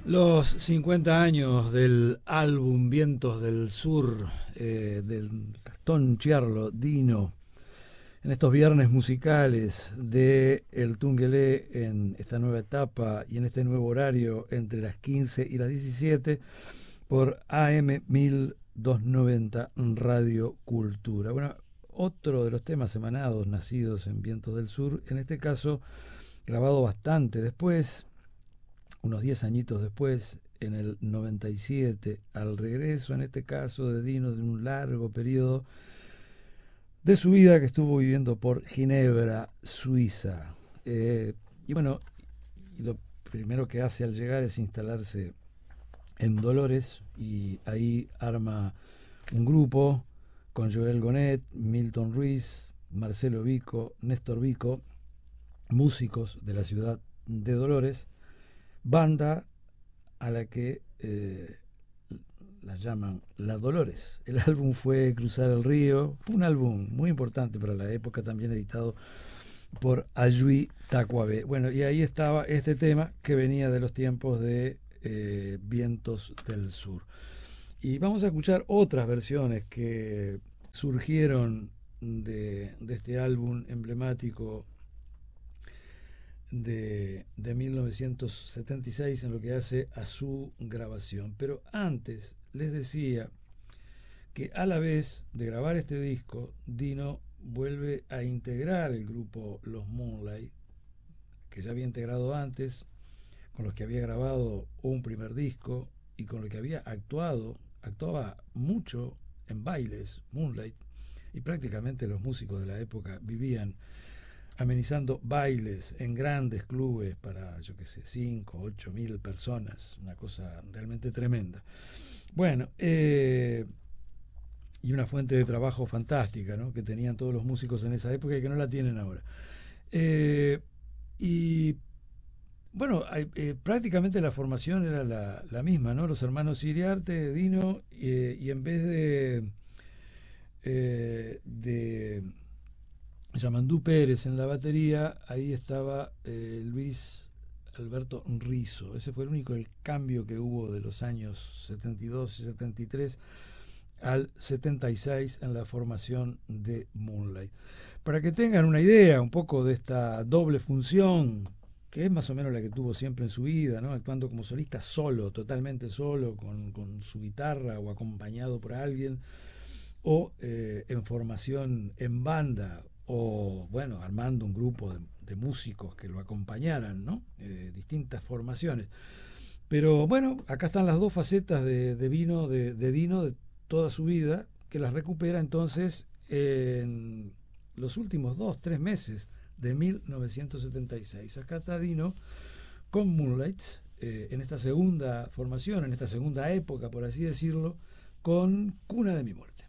Los 50 años del álbum Vientos del Sur, del Gastón Chiarlo, Dino, en estos viernes musicales de El Tungelé en esta nueva etapa y en este nuevo horario entre las 15 y las 17 por AM 1290 Radio Cultura. Bueno, otro de los temas emanados, nacidos en Vientos del Sur, en este caso grabado bastante después, unos 10 añitos después, en el 97, al regreso, en este caso, de Dino, de un largo periodo de su vida que estuvo viviendo por Ginebra, Suiza. Y bueno, y lo primero que hace al llegar es instalarse en Dolores y ahí arma un grupo con Joel Gonet, Milton Ruiz, Marcelo Vico, Néstor Vico, músicos de la ciudad de Dolores, banda a la que la llaman La Dolores. El álbum fue Cruzar el Río, fue un álbum muy importante para la época, también editado por Ayui Tacuabe. Bueno, y ahí estaba este tema que venía de los tiempos de Vientos del Sur. Y vamos a escuchar otras versiones que surgieron de este álbum emblemático de 1976 en lo que hace a su grabación. Pero antes les decía que a la vez de grabar este disco, Dino vuelve a integrar el grupo Los Moonlight, que ya había integrado antes, con los que había grabado un primer disco y con los que había actuaba mucho en bailes, Moonlight, y prácticamente los músicos de la época vivían amenizando bailes en grandes clubes para, yo qué sé, 5, 8 mil personas, una cosa realmente tremenda. Bueno, y una fuente de trabajo fantástica, ¿no?, que tenían todos los músicos en esa época y que no la tienen ahora. Eh, y bueno, prácticamente la formación era la misma, ¿no? Los hermanos Iriarte, Dino, y en vez de Yamandú Pérez en la batería, ahí estaba Luis Alberto Rizo. Ese fue el único el cambio que hubo de los años 72 y 73 al 76 en la formación de Moonlight. Para que tengan una idea un poco de esta doble función, que es más o menos la que tuvo siempre en su vida, ¿no?, actuando como solista solo, totalmente solo, con su guitarra o acompañado por alguien, o en formación en banda, o bueno, armando un grupo de músicos que lo acompañaran, ¿no? Distintas formaciones. Pero bueno, acá están las dos facetas de Dino de toda su vida, que las recupera entonces en los últimos 2, 3 meses de 1976. Acá está Dino con Moonlight, en esta segunda formación, en esta segunda época, por así decirlo, con Cuna de mi muerte.